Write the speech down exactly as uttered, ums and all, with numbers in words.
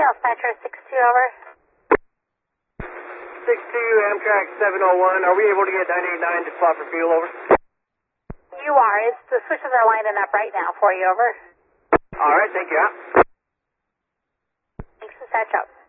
Dispatcher six two, over. six two, Amtrak seven oh one. Are we able to get nine eight nine to spot for fuel, over? You are. It's, the switches are lining up right now for you, over. All right, thank you. Thanks, Dispatch, out.